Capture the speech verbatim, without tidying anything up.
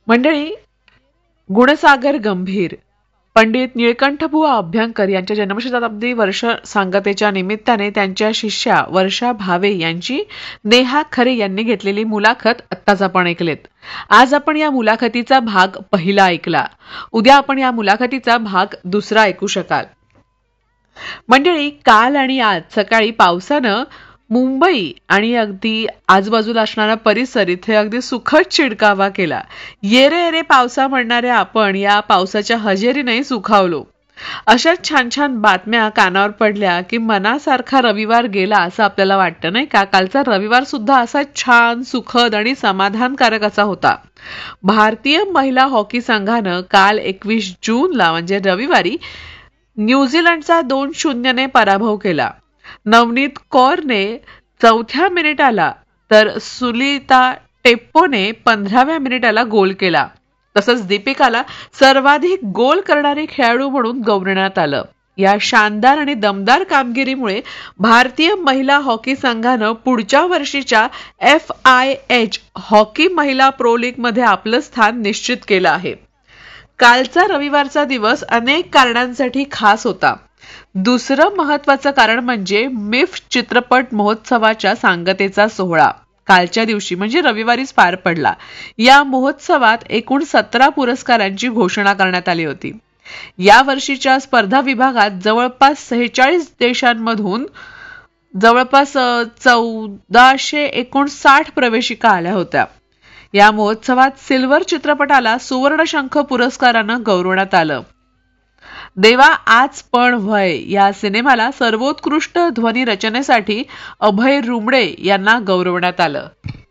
मंडळी, गुणसागर गंभीर पंडित निळकंठबुवा अभ्यंकर यांच्या जन्मशताब्दी वर्ष सांगतेच्या निमित्ताने त्यांच्या शिष्या वर्षा भावे यांची नेहा खरे यांनी घेतलेली मुलाखत आत्ताच आपण ऐकलेत. आज आपण या मुलाखतीचा भाग पहिला ऐकला. उद्या आपण या मुलाखतीचा भाग दुसरा ऐकू शकाल. मंडळी, काल आणि आज सकाळी पावसानं मुंबई आणि अगदी आजूबाजूला असणारा परिसर इथे अगदी सुखद चिडकावा केला. येरे येरे पावसा म्हणणारे आपण या पावसाच्या हजेरीने सुखावलो. अशाच छान छान बातम्या कानावर पडल्या की मनासारखा रविवार गेला असं आपल्याला वाटतं, नाही का? कालचा रविवार सुद्धा असा छान, सुखद आणि समाधानकारक असा होता. भारतीय महिला हॉकी संघानं काल एकवीस जूनला म्हणजे रविवारी न्यूझीलंडचा दोन शून्यने पराभव केला. नवनीत कौरने चौथ्या मिनिटाला तर सुलिता टेप्पोने पंधराव्या मिनिटाला गोल केला. तसंच दीपिकाला सर्वाधिक गोल करणारी खेळाडू म्हणून गौरवण्यात आलं. या शानदार आणि दमदार कामगिरीमुळे भारतीय महिला हॉकी संघानं पुढच्या वर्षीच्या एफ आय एच हॉकी महिला प्रो लीग मध्ये आपलं स्थान निश्चित केलं आहे. कालचा रविवारचा दिवस अनेक कारणांसाठी खास होता. दुसरं महत्वाचं कारण म्हणजे मिफ चित्रपट महोत्सवाच्या सांगतेचा सोहळा कालच्या दिवशी म्हणजे रविवारीच पार पडला. या महोत्सवात एकूण सतरा पुरस्कारांची घोषणा करण्यात आली होती. या वर्षीच्या स्पर्धा विभागात जवळपास सेहेचाळीस देशांमधून जवळपास चौदाशे एकोणसाठ प्रवेशिका आल्या होत्या. या महोत्सवात सिल्वर चित्रपटाला सुवर्णशंख पुरस्कारानं गौरवण्यात आलं. देवा आज पण व्हय या सिनेमाला सर्वोत्कृष्ट ध्वनी रचनेसाठी अभय रुमडे यांना गौरवण्यात आलं.